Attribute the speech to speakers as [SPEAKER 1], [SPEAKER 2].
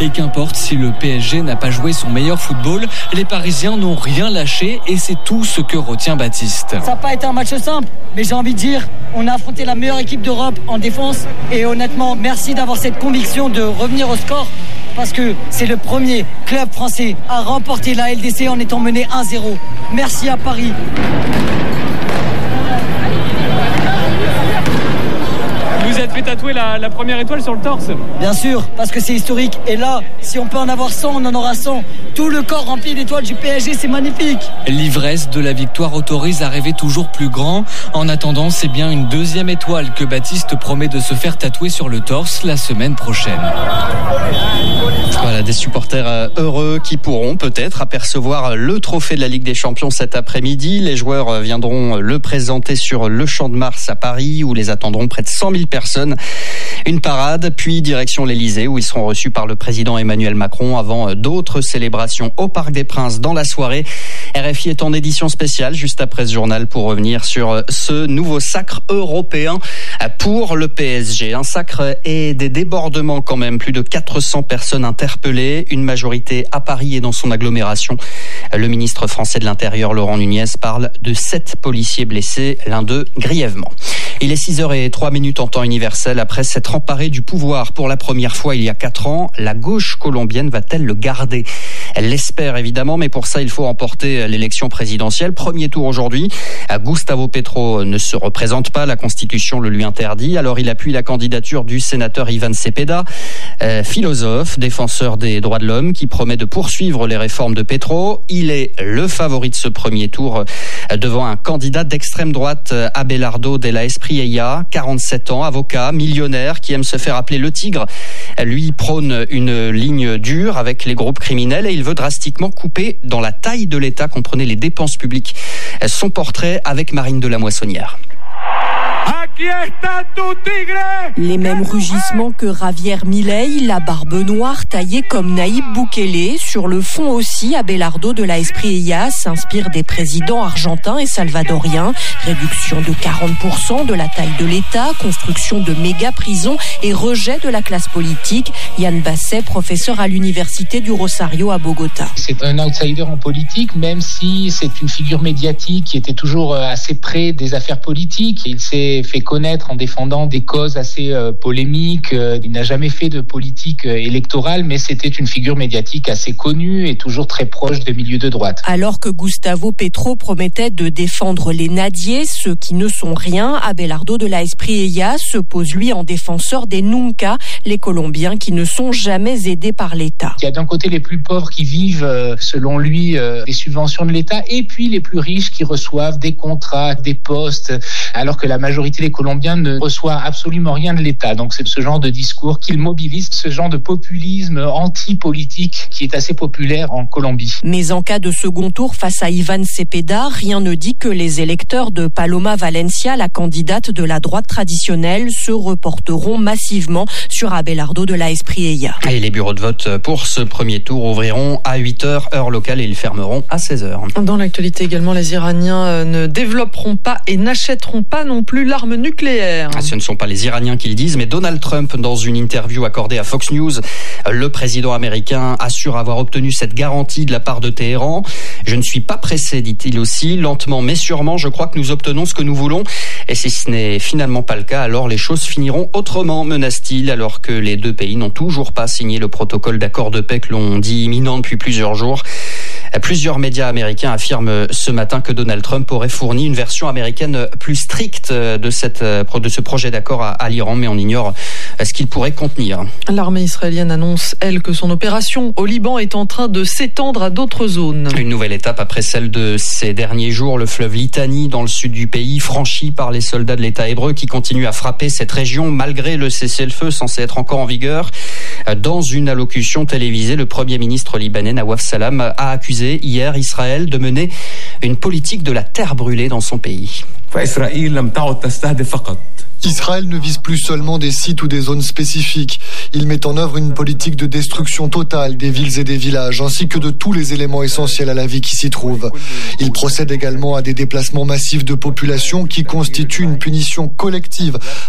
[SPEAKER 1] Et qu'importe si le PSG n'a pas joué son meilleur football, les Parisiens n'ont rien lâché et c'est tout ce que retient Baptiste.
[SPEAKER 2] Ça n'a pas été un match simple, mais j'ai envie de dire, on a affronté la meilleure équipe d'Europe en défense et honnêtement, merci d'avoir cette conviction de revenir au score parce que c'est le premier club français à remporter la LDC en étant mené 1-0. Merci à Paris.
[SPEAKER 3] Vous êtes fait tatouer la première étoile sur le torse.
[SPEAKER 2] Bien sûr, parce que c'est historique. Et là, si on peut en avoir 100, on en aura 100. Tout le corps rempli d'étoiles du PSG, c'est magnifique.
[SPEAKER 1] L'ivresse de la victoire autorise à rêver toujours plus grand. En attendant, c'est bien une deuxième étoile que Baptiste promet de se faire tatouer sur le torse la semaine prochaine.
[SPEAKER 4] Voilà, des supporters heureux qui pourront peut-être apercevoir le trophée de la Ligue des Champions cet après-midi. Les joueurs viendront le présenter sur le Champ de Mars à Paris où les attendront près de 100 000 personnes. Une parade, puis direction l'Elysée où ils seront reçus par le président Emmanuel Macron avant d'autres célébrations au Parc des Princes dans la soirée. RFI est en édition spéciale juste après ce journal pour revenir sur ce nouveau sacre européen pour le PSG. Un sacre et des débordements quand même. Plus de 400 personnes interpellées, une majorité à Paris et dans son agglomération. Le ministre français de l'Intérieur, Laurent Nunez, parle de 7 policiers blessés, l'un d'eux grièvement. Il est 6h03 en temps universel. Après s'être emparée du pouvoir pour la première fois il y a 4 ans, la gauche colombienne va-t-elle le garder ? Elle l'espère évidemment, mais pour ça il faut remporter l'élection présidentielle. Premier tour aujourd'hui. Gustavo Petro ne se représente pas, la Constitution le lui interdit. Alors il appuie la candidature du sénateur Ivan Cepeda, philosophe, défenseur des droits de l'homme, qui promet de poursuivre les réformes de Petro. Il est le favori de ce premier tour devant un candidat d'extrême droite, Abelardo de la Espriella, 47 ans, avocat, millionnaire, qui aime se faire appeler le tigre. Lui prône une ligne dure avec les groupes criminels et il veut drastiquement couper dans la taille de l'État, comprenez les dépenses publiques. Son portrait avec Marine de la Moissonnière.
[SPEAKER 5] Les mêmes rugissements que Javier Milei, la barbe noire taillée comme Nayib Bukele. Sur le fond aussi, Abelardo de la Espriella s'inspire des présidents argentins et salvadoriens. Réduction de 40% de la taille de l'État, construction de méga-prisons et rejet de la classe politique. Yann Basset, professeur à l'université du Rosario à Bogota.
[SPEAKER 6] C'est un outsider en politique, même si c'est une figure médiatique qui était toujours assez près des affaires politiques. Il s'est fait connaître en défendant des causes assez polémiques. Il n'a jamais fait de politique électorale, mais c'était une figure médiatique assez connue et toujours très proche des milieux de droite.
[SPEAKER 5] Alors que Gustavo Petro promettait de défendre les nadiers, ceux qui ne sont rien, Abelardo de la Espriella se pose lui en défenseur des Nunca, les Colombiens qui ne sont jamais aidés par l'État.
[SPEAKER 6] Il y a d'un côté les plus pauvres qui vivent, selon lui, des subventions de l'État, et puis les plus riches qui reçoivent des contrats, des postes, alors que la majorité des Colombiens ne reçoit absolument rien de l'État. Donc c'est ce genre de discours qu'il mobilise, ce genre de populisme anti-politique qui est assez populaire en Colombie.
[SPEAKER 5] Mais en cas de second tour face à Ivan Cepeda, rien ne dit que les électeurs de Paloma Valencia, la candidate de la droite traditionnelle, se reporteront massivement sur Abelardo de la Espriella.
[SPEAKER 4] Et les bureaux de vote pour ce premier tour ouvriront à 8h, heure locale, et ils fermeront à 16h.
[SPEAKER 7] Dans l'actualité également, les Iraniens ne développeront pas et n'achèteront pas non plus l'arme nucléaire.
[SPEAKER 4] Ce ne sont pas les Iraniens qui le disent, mais Donald Trump, dans une interview accordée à Fox News, le président américain assure avoir obtenu cette garantie de la part de Téhéran. Je ne suis pas pressé, dit-il aussi, lentement mais sûrement, je crois que nous obtenons ce que nous voulons. Et si ce n'est finalement pas le cas, alors les choses finiront autrement, menace-t-il, alors que les deux pays n'ont toujours pas signé le protocole d'accord de paix que l'on dit imminent depuis plusieurs jours. Plusieurs médias américains affirment ce matin que Donald Trump aurait fourni une version américaine plus stricte de ce projet d'accord à l'Iran, mais on ignore ce qu'il pourrait contenir.
[SPEAKER 7] L'armée israélienne annonce, elle, que son opération au Liban est en train de s'étendre à d'autres zones.
[SPEAKER 4] Une nouvelle étape après celle de ces derniers jours, le fleuve Litani dans le sud du pays, franchi par les soldats de l'État hébreu qui continuent à frapper cette région malgré le cessez-le-feu censé être encore en vigueur. Dans une allocution télévisée, le Premier ministre libanais Nawaf Salam a accusé hier Israël de mener une politique de la terre brûlée dans son pays.
[SPEAKER 8] Israël ne vise plus seulement des sites ou des zones spécifiques. Il met en œuvre une politique de destruction totale des villes et des villages, ainsi que de tous les éléments essentiels à la vie qui s'y trouvent. Il procède également à des déplacements massifs de population qui constituent une punition collective